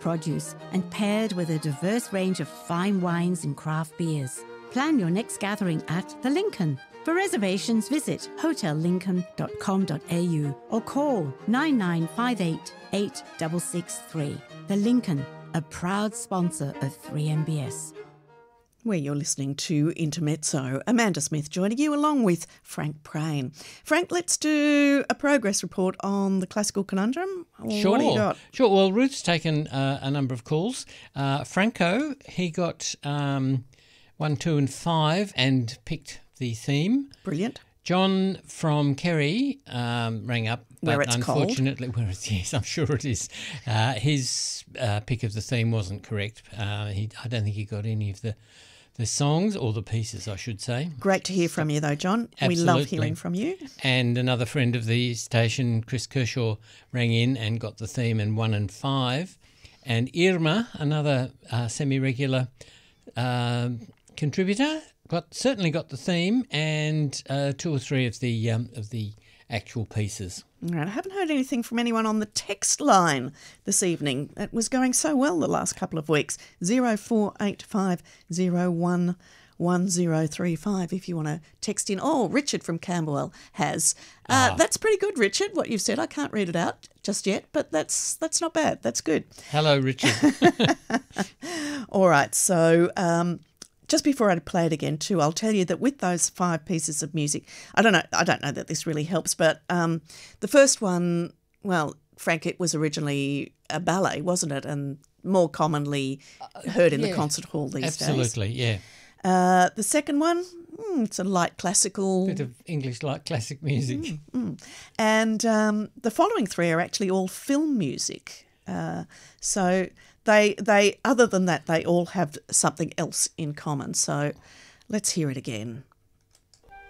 produce and paired with a diverse range of fine wines and craft beers. Plan your next gathering at The Lincoln. For reservations, visit hotellincoln.com.au or call 9958 8663. The Lincoln, a proud sponsor of 3MBS. Where you're listening to Intermezzo. Amanda Smith joining you along with Frank Prain. Frank, let's do a progress report on the classical conundrum. Sure. What do you got? Sure. Well, Ruth's taken a number of calls. Franco, he got 1, 2 and 5 and picked the theme. Brilliant. John from Kerry rang up. But where it's unfortunately, cold. Yes, I'm sure it is. His pick of the theme wasn't correct. I don't think he got any of the songs or the pieces, I should say. Great to hear from you, though, John. Absolutely. We love hearing from you. And another friend of the station, Chris Kershaw, rang in and got the theme in 1 and 5. And Irma, another semi-regular contributor, certainly got the theme and 2 or 3 of the actual pieces. All right, I haven't heard anything from anyone on the text line this evening. It was going so well the last couple of weeks. 0485011035 if you want to text in. Oh, Richard from Camberwell has. That's pretty good, Richard, what you've said. I can't read it out just yet, but that's not bad. That's good. Hello, Richard. All right, so just before I play it again too, I'll tell you that with those 5 pieces of music, I don't know that this really helps, but the first one, well, Frank, it was originally a ballet, wasn't it? And more commonly heard in the concert hall these days. Absolutely, yeah. The second one, it's a light classical. Bit of English light classic music. And the following 3 are actually all film music. So they other than that, they all have something else in common. So let's hear it again.